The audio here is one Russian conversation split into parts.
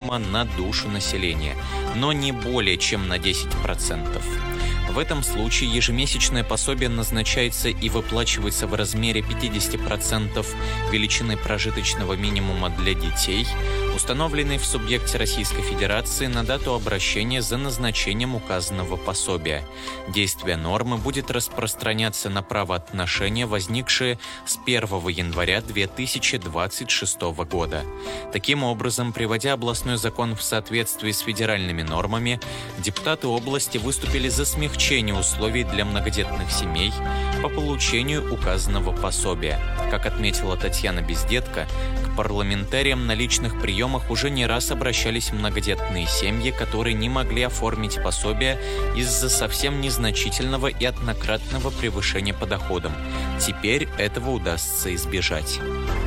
норма на душу населения, но не более чем на 10%. В этом случае ежемесячное пособие назначается и выплачивается в размере 50% величины прожиточного минимума для детей, установленной в субъекте Российской Федерации на дату обращения за назначением указанного пособия. Действие нормы будет распространяться на правоотношения, возникшие с 1 января 2026 года. Таким образом, приводя областной закон в соответствии с федеральными нормами, депутаты области выступили за смягчение условий для многодетных семей по получению указанного пособия. Как отметила Татьяна Бездетко, к парламентариям на личных приемах уже не раз обращались многодетные семьи, которые не могли оформить пособие из-за совсем незначительного и однократного превышения по доходам. Теперь этого удастся избежать.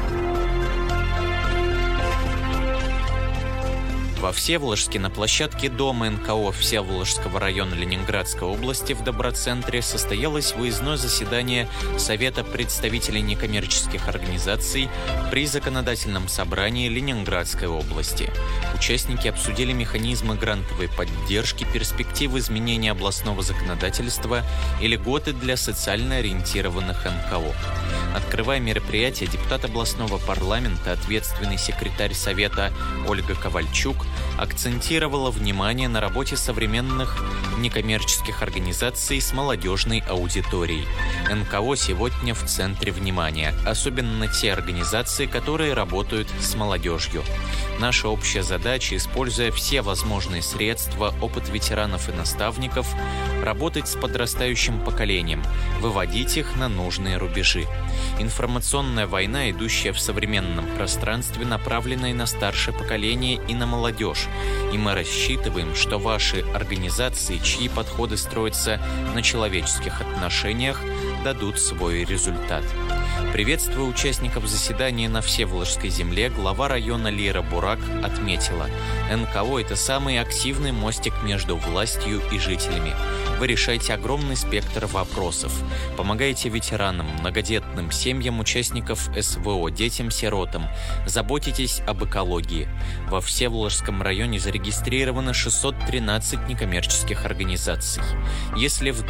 Во Всеволожске на площадке дома НКО Всеволожского района Ленинградской области в Доброцентре состоялось выездное заседание Совета представителей некоммерческих организаций при Законодательном собрании Ленинградской области. Участники обсудили механизмы грантовой поддержки, перспективы изменения областного законодательства и льготы для социально ориентированных НКО. Открывая мероприятие, депутат областного парламента, ответственный секретарь Совета Ольга Ковальчук, акцентировала внимание на работе современных некоммерческих организаций с молодежной аудиторией. НКО сегодня в центре внимания, особенно те организации, которые работают с молодежью. Наша общая задача, используя все возможные средства, опыт ветеранов и наставников, работать с подрастающим поколением, выводить их на нужные рубежи. Информационная война, идущая в современном пространстве, направленная на старшее поколение и на молодежь. И мы рассчитываем, что ваши организации, чьи подходы строятся на человеческих отношениях, дадут свой результат. Приветствуя участников заседания на Всеволожской земле, глава района Лира Бурак отметила: НКО – это самый активный мостик между властью и жителями. Вы решаете огромный спектр вопросов, помогаете ветеранам, многодетным семьям участников СВО, детям-сиротам, заботитесь об экологии. Во Всеволожском районе зарегистрировано 613 некоммерческих организаций. Если в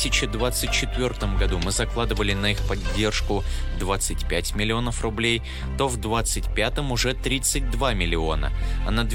2024 году мы закладывали на их поддержку 25 миллионов рублей, то в 2025 уже 32 миллиона, а на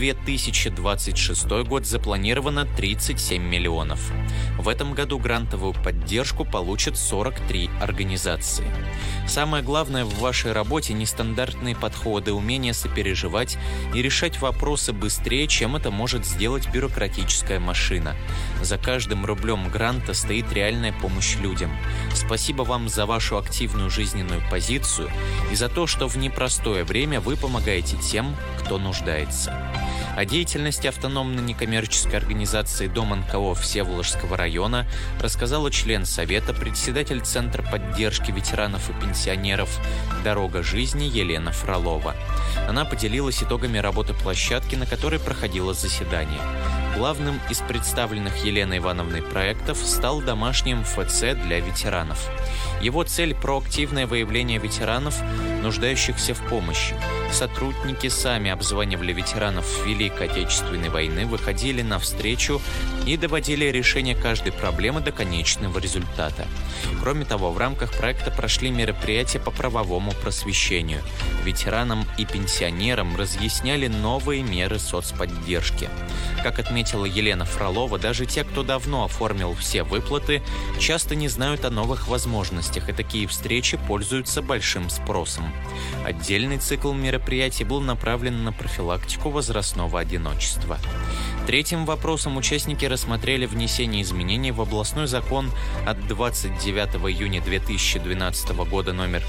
2026 год запланировано 37 миллионов. В этом году грантовую поддержку получат 43 организации. Самое главное в вашей работе – нестандартные подходы, умение сопереживать и решать вопросы быстрее, чем это может сделать бюрократическая машина. За каждым рублем гранта стоит реальная помощь людям. Спасибо вам за вашу активную жизненную позицию и за то, что в непростое время вы помогаете тем, кто нуждается. О деятельности автономной некоммерческой организации Дом НКО Всеволожского района рассказала член Совета, председатель Центра поддержки ветеранов и пенсионеров «Дорога жизни» Елена Фролова. Она поделилась итогами работы площадки, на которой проходило заседание. Главным из представленных Еленой Ивановной проектов стал домашний МФЦ для ветеранов. Его цель – проактивное выявление ветеранов, нуждающихся в помощи. Сотрудники сами обзванивали ветеранов Великой Отечественной войны, выходили навстречу и доводили решение каждой проблемы до конечного результата. Кроме того, в рамках проекта прошли мероприятия по правовому просвещению. Ветеранам и пенсионерам разъясняли новые меры соцподдержки. Как отметила Елена Фролова, даже те, кто давно оформил все выплаты, часто не знают о новых возможностях, и такие встречи пользуются большим спросом. Отдельный цикл мероприятий был направлен на профилактику возрастного одиночества. Третьим вопросом участники рассмотрели внесение изменений в областной закон от 29 июня 2012 года номер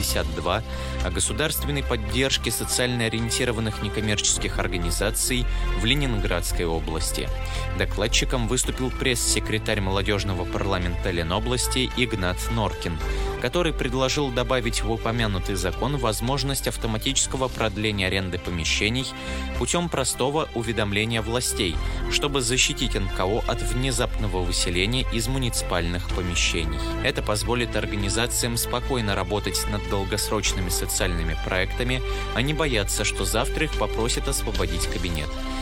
52 о государственной поддержке социально ориентированных некоммерческих организаций в Ленинградской области. Докладчиком выступил пресс-секретарь молодежного парламента Ленобласти Игнат Норкин, который предложил добавить в упомянутый закон возможность автоматического продления аренды помещений путем простого уведомления властей, чтобы защитить НКО от внезапного выселения из муниципальных помещений. Это позволит организациям спокойно работать над долгосрочными социальными проектами, а не бояться, что завтра их попросят освободить кабинет.